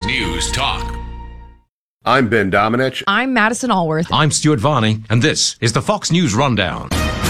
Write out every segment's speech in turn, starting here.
News Talk. I'm Ben Domenech. I'm Madison Allworth. I'm Stuart Varney, and this is the Fox News Rundown.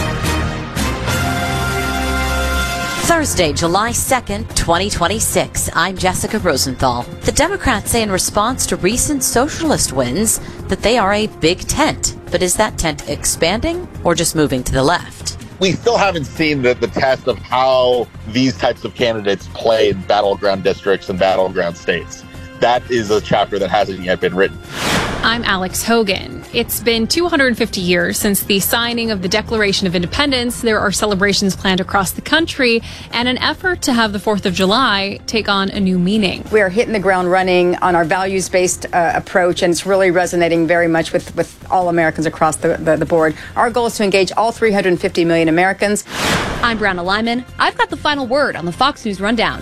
Thursday, July 2nd, 2026. I'm Jessica Rosenthal. The Democrats say in response to recent socialist wins that they are a big tent. But is that tent expanding or just moving to the left? We still haven't seen the test of how these types of candidates play in battleground districts and battleground states. That is a chapter that hasn't yet been written. I'm Alex Hogan. It's been 250 years since the signing of the Declaration of Independence. There are celebrations planned across the country and an effort to have the 4th of July take on a new meaning. We are hitting the ground running on our values-based approach, and it's really resonating very much with all Americans across the board. Our goal is to engage all 350 million Americans. I'm Brianna Lyman. I've got the final word on the Fox News Rundown.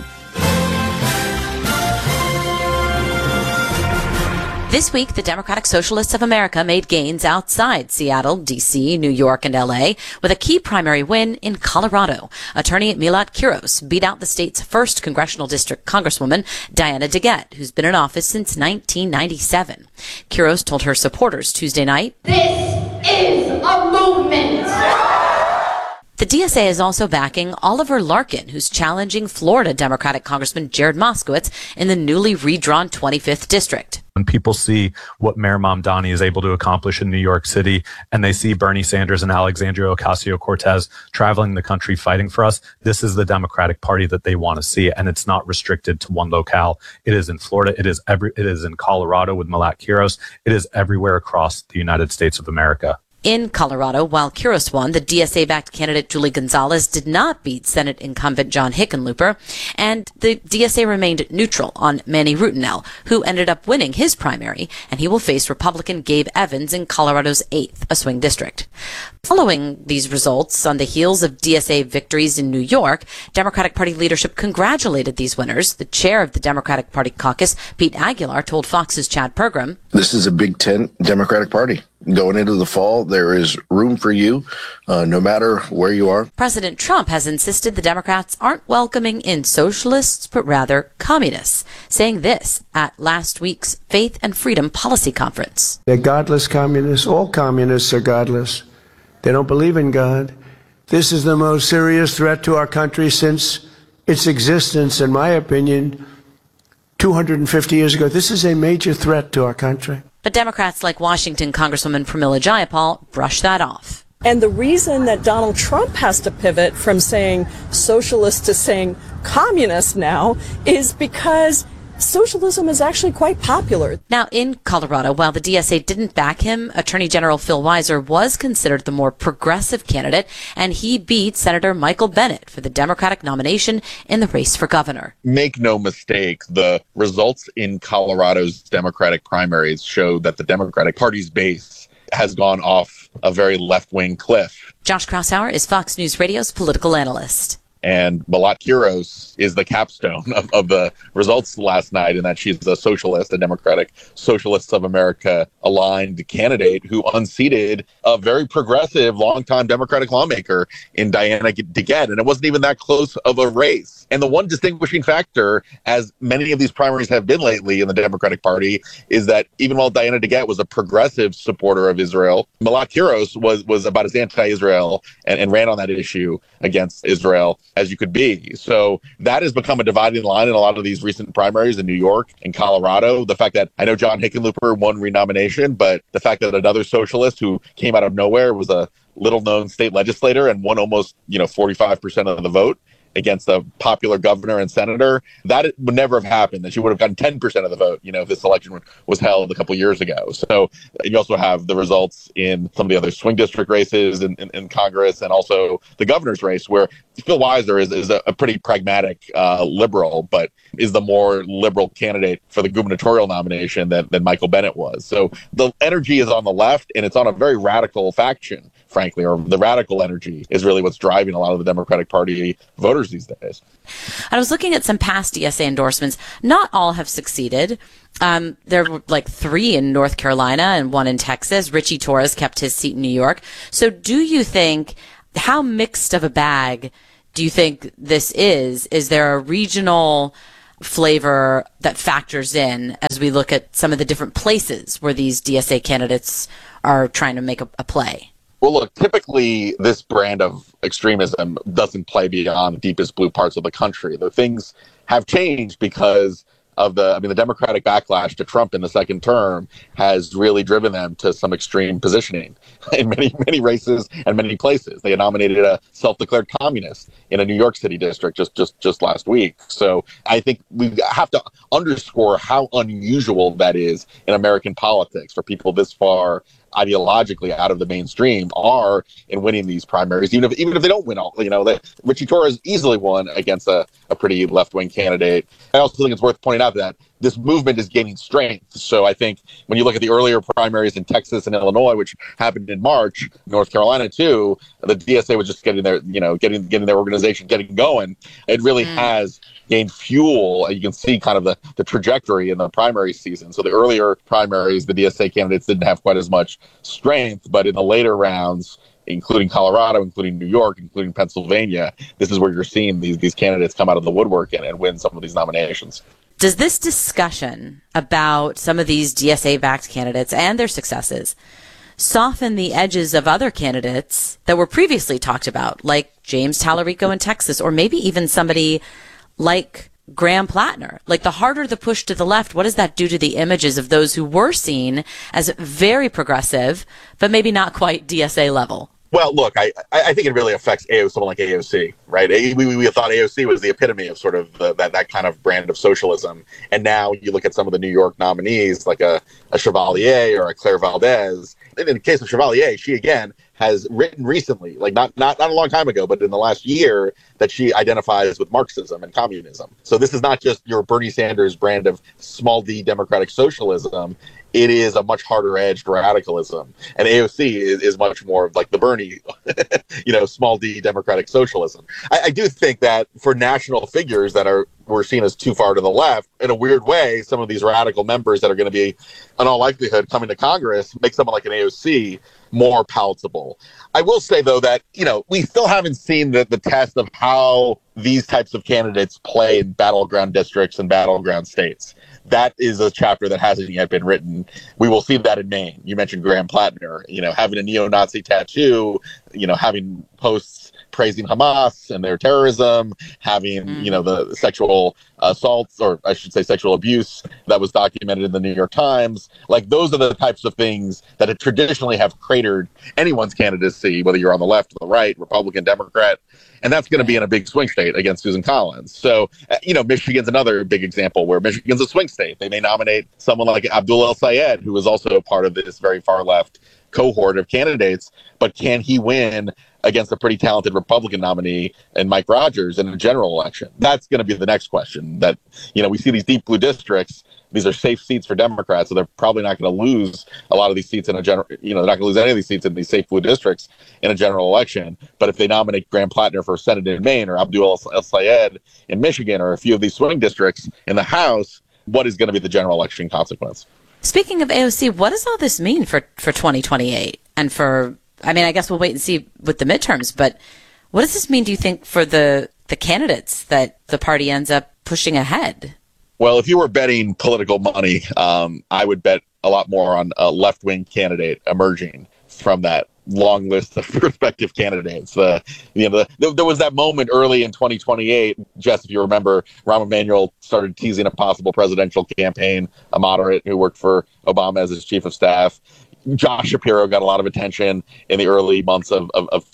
This week, the Democratic Socialists of America made gains outside Seattle, D.C., New York, and L.A. with a key primary win in Colorado. Attorney Milat Quiros beat out the state's first congressional district congresswoman, Diana DeGette, who's been in office since 1997. Quiros told her supporters Tuesday night, "This is a movement." The DSA is also backing Oliver Larkin, who's challenging Florida Democratic Congressman Jared Moskowitz in the newly redrawn 25th District. When people see what Mayor Mamdani is able to accomplish in New York City, and they see Bernie Sanders and Alexandria Ocasio-Cortez traveling the country fighting for us, this is the Democratic Party that they want to see, and it's not restricted to one locale. It is in Florida. It is in Colorado with Milat Quiros. It is everywhere across the United States of America. In Colorado, while Quiros won, the DSA-backed candidate Julie Gonzalez did not beat Senate incumbent John Hickenlooper, and the DSA remained neutral on Manny Rutinel, who ended up winning his primary, and he will face Republican Gabe Evans in Colorado's 8th, a swing district. Following these results, on the heels of DSA victories in New York, Democratic Party leadership congratulated these winners. The chair of the Democratic Party caucus, Pete Aguilar, told Fox's Chad Pergram, "This is a Big Tent Democratic Party. Going into the fall, there is room for you, no matter where you are." President Trump has insisted the Democrats aren't welcoming in socialists, but rather communists, saying this at last week's Faith and Freedom Policy Conference. They're godless communists. All communists are godless. They don't believe in God. This is the most serious threat to our country since its existence, in my opinion, 250 years ago. This is a major threat to our country. But Democrats like Washington Congresswoman Pramila Jayapal brush that off. And the reason that Donald Trump has to pivot from saying socialist to saying communist now is because socialism is actually quite popular. Now, in Colorado, while the DSA didn't back him, Attorney General Phil Weiser was considered the more progressive candidate, and he beat Senator Michael Bennet for the Democratic nomination in the race for governor. Make no mistake, the results in Colorado's Democratic primaries show that the Democratic Party's base has gone off a very left-wing cliff. Josh Kraushaar is Fox News Radio's political analyst. And Milat Quiros is the capstone of the results last night, in that she's a socialist, a Democratic Socialists of America aligned candidate who unseated a very progressive, longtime Democratic lawmaker in Diana DeGette. And it wasn't even that close of a race. And the one distinguishing factor, as many of these primaries have been lately in the Democratic Party, is that even while Diana DeGette was a progressive supporter of Israel, Milat Quiros was about as anti-Israel and ran on that issue against Israel as you could be. So that has become a dividing line in a lot of these recent primaries in New York and Colorado. The fact that I know John Hickenlooper won renomination, but the fact that another socialist who came out of nowhere was a little-known state legislator and won almost 45% of the vote against a popular governor and senator, that would never have happened. That she would have gotten 10% of the vote, if this election was held a couple of years ago. So you also have the results in some of the other swing district races in Congress, and also the governor's race, where Phil Weiser is a pretty pragmatic liberal, but is the more liberal candidate for the gubernatorial nomination than Michael Bennet was. So the energy is on the left, and it's on a very radical faction, frankly, or the radical energy is really what's driving a lot of the Democratic Party voters these days. I was looking at some past DSA endorsements. Not all have succeeded. There were like 3 in North Carolina and 1 in Texas. Richie Torres kept his seat in New York. So do you think, how mixed of a bag do you think this is? Is there a regional flavor that factors in as we look at some of the different places where these DSA candidates are trying to make a play? Well, look, typically this brand of extremism doesn't play beyond the deepest blue parts of the country. The things have changed because of the Democratic backlash to Trump in the second term has really driven them to some extreme positioning in many races and many places. They nominated a self-declared communist in a New York City district just last week. So I think we have to underscore how unusual that is in American politics for people this far ideologically out of the mainstream are in winning these primaries, even if they don't win all. Richie Torres easily won against a pretty left-wing candidate. I also think it's worth pointing out that this movement is gaining strength. So I think when you look at the earlier primaries in Texas and Illinois, which happened in March, North Carolina too, the DSA was just getting their organization getting going. It really has gained fuel. You can see kind of the trajectory in the primary season. So the earlier primaries, the DSA candidates didn't have quite as much strength, but in the later rounds, including Colorado, including New York, including Pennsylvania, this is where you're seeing these candidates come out of the woodwork and win some of these nominations. Does this discussion about some of these DSA-backed candidates and their successes soften the edges of other candidates that were previously talked about, like James Tallarico in Texas, or maybe even somebody like Graham Plattner? Like, the harder the push to the left, what does that do to the images of those who were seen as very progressive, but maybe not quite DSA level? Well, look, I think it really affects someone like AOC, right? We thought AOC was the epitome of sort of that kind of brand of socialism. And now you look at some of the New York nominees, like a Chevalier or a Claire Valdez. In the case of Chevalier, she, again, has written recently, like not a long time ago, but in the last year, that she identifies with Marxism and communism. So this is not just your Bernie Sanders brand of small d democratic socialism. It is a much harder-edged radicalism. And AOC is much more like the Bernie, small d democratic socialism. I do think that for national figures that were seen as too far to the left, in a weird way, some of these radical members that are going to be, in all likelihood, coming to Congress make someone like an AOC more palatable. I will say, though, that, we still haven't seen the test of how these types of candidates play in battleground districts and battleground states. That is a chapter that hasn't yet been written. We will see that in Maine. You mentioned Graham Plattner, having a neo-Nazi tattoo, having posts praising Hamas and their terrorism, having, the sexual assaults, or I should say sexual abuse that was documented in the New York Times. Like, those are the types of things that traditionally have cratered anyone's candidacy, whether you're on the left or the right, Republican, Democrat. And that's going to be in a big swing state against Susan Collins. So, Michigan's another big example where Michigan's a swing state. They may nominate someone like Abdul El-Sayed, who is also a part of this very far left cohort of candidates. But can he win against a pretty talented Republican nominee and Mike Rogers in a general election? That's going to be the next question. That, we see these deep blue districts. These are safe seats for Democrats, so they're probably not going to lose a lot of these seats in a general. They're not going to lose any of these seats in these safe blue districts in a general election. But if they nominate Graham Plattner for Senate in Maine, or Abdul El-Sayed in Michigan, or a few of these swing districts in the House, what is going to be the general election consequence? Speaking of AOC, what does all this mean for 2028 and for? I mean, I guess we'll wait and see with the midterms. But what does this mean, do you think, for the candidates that the party ends up pushing ahead? Well, if you were betting political money, I would bet a lot more on a left-wing candidate emerging from that long list of prospective candidates. There was that moment early in 2028, Jess, if you remember, Rahm Emanuel started teasing a possible presidential campaign, a moderate who worked for Obama as his chief of staff. Josh Shapiro got a lot of attention in the early months of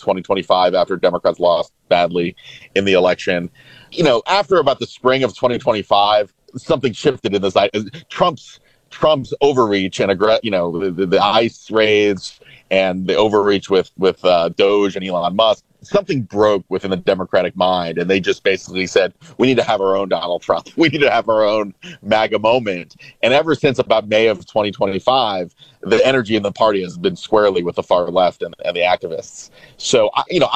2025 after Democrats lost badly in the election. After about the spring of 2025, something shifted in this. Trump's overreach and the ICE raids and the overreach with Doge and Elon Musk, something broke within the Democratic mind, and they just basically said, we need to have our own Donald Trump. We need to have our own MAGA moment. And ever since about May of 2025, the energy in the party has been squarely with the far left and the activists. So,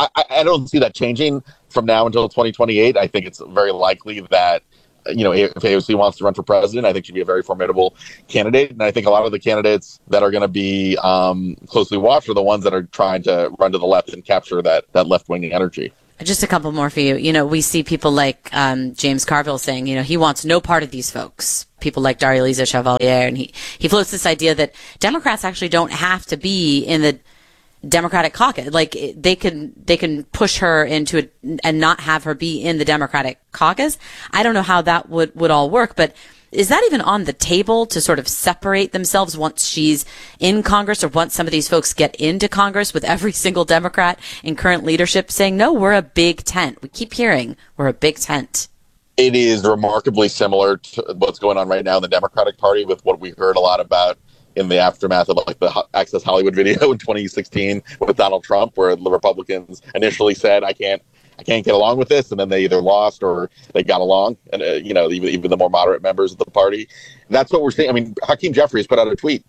I don't see that changing from now until 2028. I think it's very likely that if AOC wants to run for president, I think she'd be a very formidable candidate. And I think a lot of the candidates that are going to be closely watched are the ones that are trying to run to the left and capture that left-wing energy. Just a couple more for you. You know, we see people like James Carville saying, you know, he wants no part of these folks. People like Daria-Lisa Chevalier, and he floats this idea that Democrats actually don't have to be in the Democratic caucus. Like they can push her into it and not have her be in the Democratic caucus. I don't know how that would all work, but is that even on the table to sort of separate themselves once she's in Congress, or once some of these folks get into Congress, with every single Democrat in current leadership saying, no, we're a big tent? We keep hearing we're a big tent. It is remarkably similar to what's going on right now in the Democratic Party with what we heard a lot about in the aftermath of like the Access Hollywood video in 2016 with Donald Trump, where the Republicans initially said, I can't get along with this, and then they either lost or they got along, and even the more moderate members of the party. And that's what we're seeing. I mean, Hakeem Jeffries put out a tweet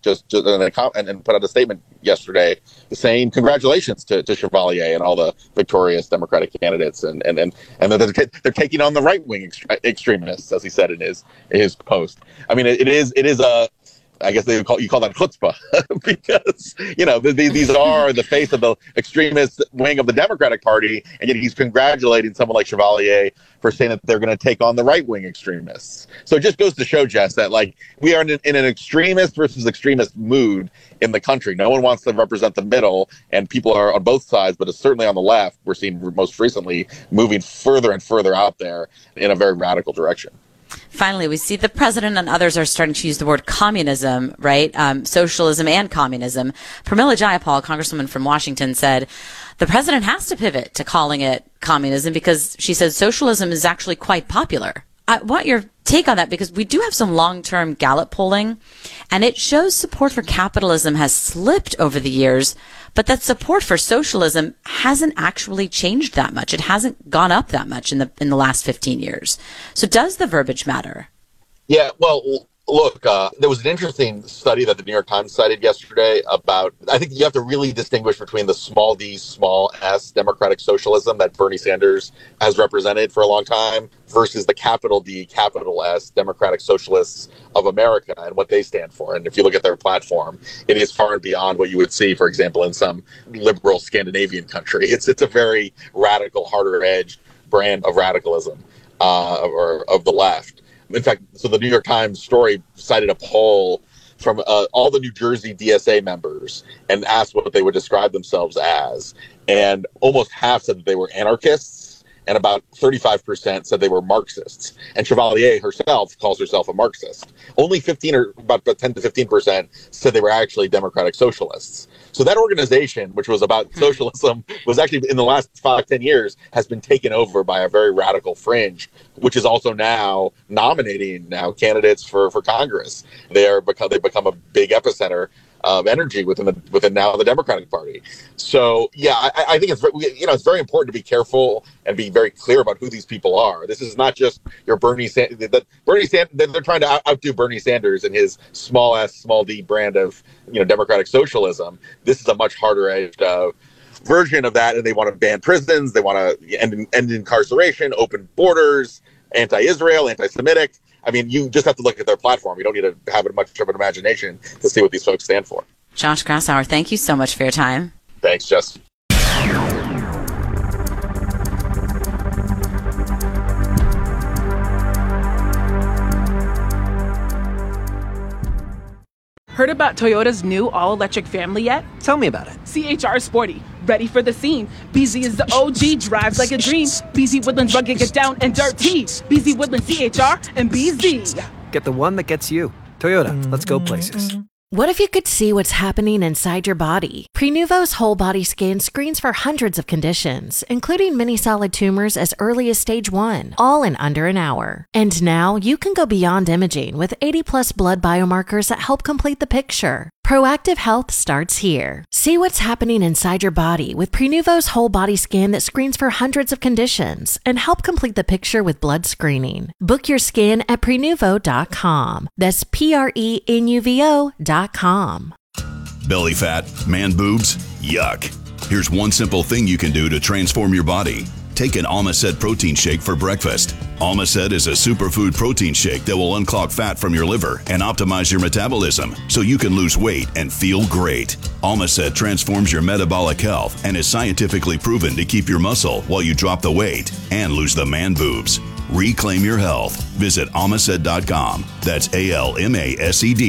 and put out a statement yesterday saying congratulations to Chevalier and all the victorious Democratic candidates, and they're taking on the right wing extremists, as he said in his post. I mean, it is a, I guess you call that chutzpah, because, you know, these are the face of the extremist wing of the Democratic Party, and yet he's congratulating someone like Chevalier for saying that they're going to take on the right wing extremists. So it just goes to show, Jess, that like we are in an extremist versus extremist mood in the country. No one wants to represent the middle, and people are on both sides, but it's certainly on the left. We're seeing most recently moving further and further out there in a very radical direction. Finally, we see the president and others are starting to use the word communism, right? Socialism and communism. Pramila Jayapal, congresswoman from Washington, said the president has to pivot to calling it communism because she says socialism is actually quite popular. I want your take on that, because we do have some long-term Gallup polling, and it shows support for capitalism has slipped over the years, but that support for socialism hasn't actually changed that much. It hasn't gone up that much in the last 15 years. So does the verbiage matter? Yeah, well, look, there was an interesting study that the New York Times cited yesterday about, I think you have to really distinguish between the small d, small s democratic socialism that Bernie Sanders has represented for a long time versus the capital D, capital S Democratic Socialists of America and what they stand for. And if you look at their platform, it is far and beyond what you would see, for example, in some liberal Scandinavian country. It's a very radical, harder-edged brand of radicalism or of the left. In fact, so the New York Times story cited a poll from all the New Jersey DSA members and asked what they would describe themselves as. And almost half said that they were anarchists, and about 35% said they were Marxists. And Chevalier herself calls herself a Marxist. Only 15 or about 10 to 15% said they were actually democratic socialists. So that organization, which was about socialism, was actually in the last 5-10 years has been taken over by a very radical fringe, which is also now nominating candidates for Congress. They've become a big epicenter of energy within now the Democratic Party. So yeah, I think it's very important to be careful and be very clear about who these people are. This is not just your Bernie Sanders. They're trying to outdo Bernie Sanders and his small s, small d brand of democratic socialism. This is a much harder edged version of that, and they want to ban prisons. They want to end incarceration, open borders, anti-Israel, anti-Semitic. I mean, you just have to look at their platform. You don't need to have much of an imagination to see what these folks stand for. Josh Kraushaar, thank you so much for your time. Thanks, Jess. Heard about Toyota's new all-electric family yet? Tell me about it. CHR Sporty. Ready for the scene. BZ is the OG, drives like a dream. BZ Woodlands rugged, get down and dirty. BZ Woodlands, CHR, and BZ. Get the one that gets you. Toyota, let's go places. What if you could see what's happening inside your body? Prenuvo's whole body scan screens for hundreds of conditions, including many solid tumors as early as stage 1, all in under an hour. And now you can go beyond imaging with 80+ blood biomarkers that help complete the picture. Proactive health starts here. See what's happening inside your body with Prenuvo's whole body scan that screens for hundreds of conditions and help complete the picture with blood screening. Book your scan at Prenuvo.com. That's Prenuvo.com. Belly fat, man boobs, yuck. Here's one simple thing you can do to transform your body. Take an Almacet protein shake for breakfast. Almacet is a superfood protein shake that will unclog fat from your liver and optimize your metabolism so you can lose weight and feel great. Almacet transforms your metabolic health and is scientifically proven to keep your muscle while you drop the weight and lose the man boobs. Reclaim your health. Visit Almacet.com. That's ALMASED.